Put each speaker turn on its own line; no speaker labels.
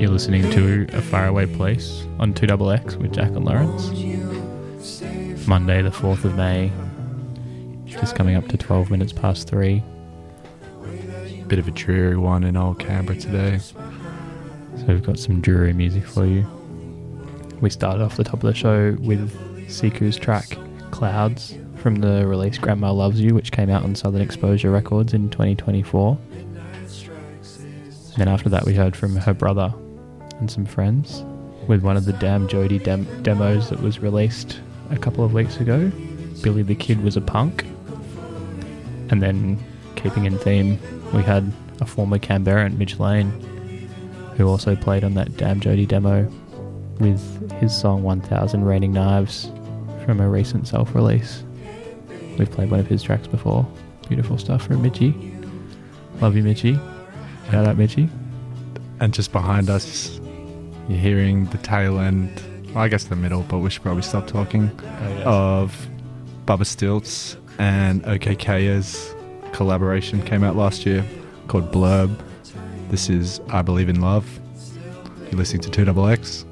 You're listening to A Faraway Place on 2XX with Jack and Lawrence. Monday the 4th of May, just coming up to 12 minutes past 3.
Bit of a dreary one in old Canberra today.
So we've got some dreary music for you. We started off the top of the show with Siku's track Clouds from the release Grandma Loves You, which came out on Southern Exposure Records in 2024. And then after that we heard from Her Brother and Some Friends with one of the Damn Jody demos that was released a couple of weeks ago, Billy the Kid Was a Punk. And then, keeping in theme, we had a former Canberran, Mitch Lane, who also played on that Damn Jody demo with his song 1000 Raining Knives from a recent self-release. We've played one of his tracks before. Beautiful stuff from Mitchie. Love you, Mitchie. Shout out, Mitchie.
And just behind us, you're hearing the tail end, well, I guess the middle, but we should probably stop talking, of Bubba Stilts and OKK's collaboration came out last year called Blurb. This is I Believe in Love. You're listening to 2XX.